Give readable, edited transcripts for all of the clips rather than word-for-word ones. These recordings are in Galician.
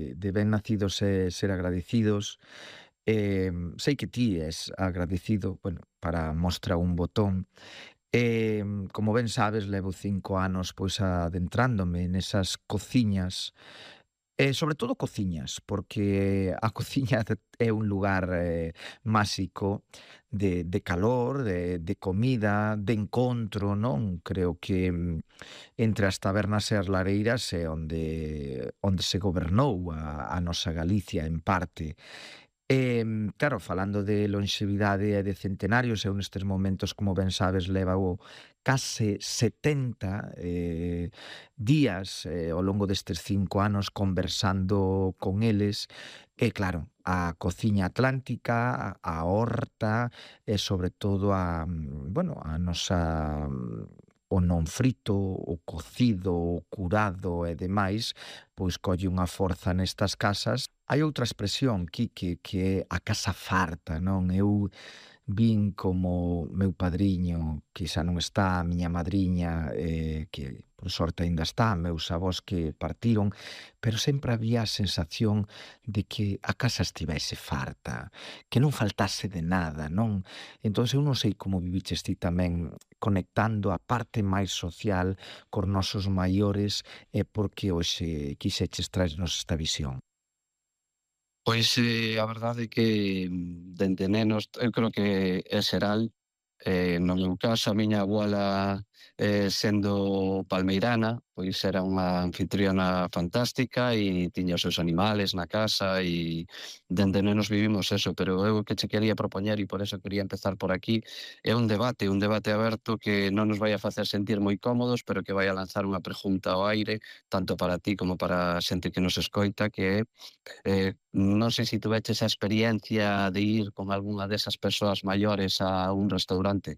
de ben nacidos é ser agradecidos. Sei que ti és agradecido, bueno, para mostra un botón. Como ben sabes, levo 5 anos, pois, adentrándome nesas cociñas, sobre todo cociñas, porque a cociña é un lugar, máxico de calor, de comida, de encontro, non? Creo que, entre as tabernas e as lareiras é onde se gobernou a nosa Galicia en parte. Claro, falando de lonxevidade e de centenarios, eu nestes momentos, como ben sabes, levo case 70 días ao longo destes 5 anos conversando con eles e claro, a cociña atlántica, a horta e sobre todo bueno, a nosa o non frito, o cocido, o curado e demais, pois colle unha forza nestas casas. Hai outra expresión, Quique, que é a casa farta, non? Eu vin como meu padriño, que xa non está, a miña madriña, que por sorte aínda está, meus avós que partiron, pero sempre había a sensación de que a casa estivese farta, que non faltase de nada, non? Entón, eu non sei como viviches ti tamén conectando a parte máis social cos nosos maiores e porque hoxe quixeches traernos esta visión. Pois, a verdade é que, dende nenos, eu creo que é xeral. No meu caso, a miña abuela, sendo palmeirana, pois era unha anfitriona fantástica e tiña os seus animales na casa e dende nenos vivimos eso, pero eu o que che quería propoñer, e por eso quería empezar por aquí, é un debate aberto que non nos vai a facer sentir moi cómodos, pero que vai a lanzar unha pregunta ao aire, tanto para ti como para a xente que nos escoita, que é, non sei se tuveches a experiencia de ir con algunha desas persoas maiores a un restaurante.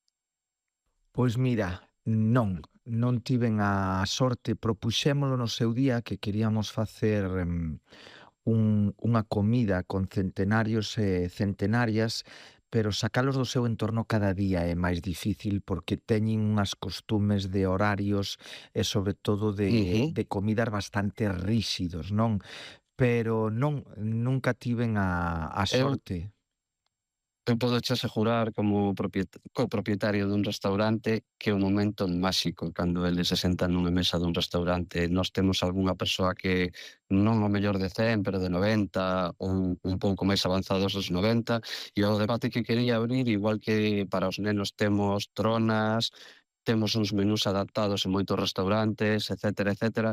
Pois mira, non tiven a sorte, propuxémolo no seu día que queríamos facer, unha comida con centenarios e centenarias, pero sacalos do seu entorno cada día é máis difícil porque teñen unhas costumes de horarios e sobre todo Ujú. de comidas bastante ríxidos, non? Pero non, nunca tiven a Eu sorte. eu pódoche asegurar como copropietario dun restaurante que é un momento máxico cando eles se sentan nunha mesa dun restaurante. Nós temos algunha persoa que non o mellor de 100, pero de 90 ou un pouco máis avanzados dos 90, e o debate que quería abrir, igual que para os nenos temos tronas, temos uns menús adaptados en moitos restaurantes, etcétera, etcétera.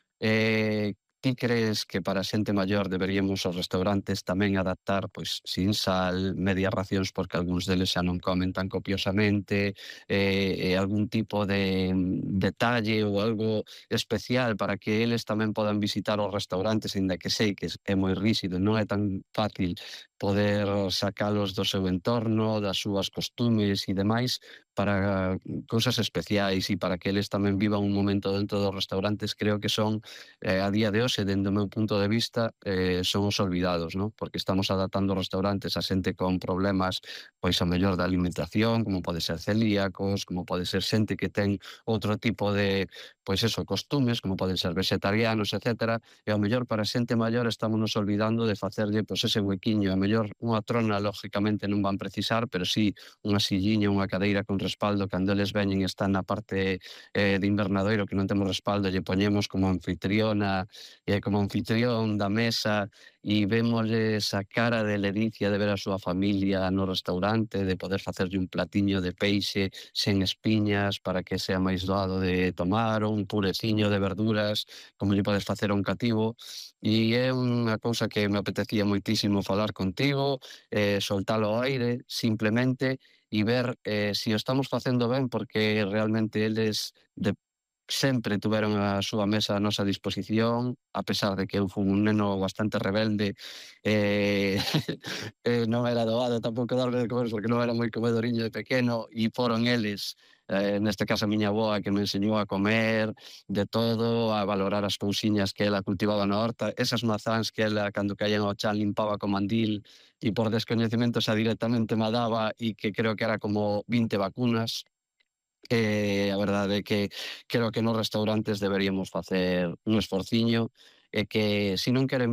Ti crees que para a xente maior deberíamos os restaurantes tamén adaptar, pois, sin sal, medias racións porque algúns deles xa non comen tan copiosamente, e algún tipo de detalle ou algo especial para que eles tamén podan visitar os restaurantes, aínda que sei que é moi ríxido, non é tan fácil poder sacalos do seu entorno, das súas costumes e demais, para cousas especiais e para que eles tamén vivan un momento dentro dos restaurantes, creo que son, a día de hoxe, dende o meu punto de vista, son os olvidados, non? Porque estamos adaptando os restaurantes a xente con problemas, pois ao mellor da alimentación, como pode ser celíacos, como pode ser xente que ten outro tipo de, pois eso, costumes, como poden ser vegetarianos, etcétera, e ao mellor para a xente maior estámonos olvidando de facerlle, pois ese huequiño, a mellor unha trona lógicamente non van precisar, pero sí unha silliña, unha cadeira con respaldo, cando eles veñen e están na parte de invernadoiro que non temos respaldo, lle poñemos como anfitriona e como anfitrión da mesa e vémosles a cara de ledicia de ver a súa familia no restaurante, de poder facerlle un platiño de peixe sen espiñas para que sea máis doado de tomar, ou un pureciño de verduras, como lle podes facer a un cativo. E é unha cousa que me apetecía moitísimo falar contigo, soltalo ao aire, simplemente, e ver se o estamos facendo ben, porque realmente eles sempre tuveron a súa mesa a nosa disposición, a pesar de que eu fun un neno bastante rebelde, non era doado tampouco darme de comer porque non era moi comedoriño de pequeno, e foron eles, neste caso a miña avoa, que me enseñou a comer de todo, a valorar as cousiñas que ela cultivaba na horta, esas mazáns que ela, cando caían ao chan, limpaba co mandil e por descoñecemento xa directamente me daba, e que creo que era como 20 vacunas. A verdade é que creo que nos restaurantes deberíamos facer un esforciño, e que se non queren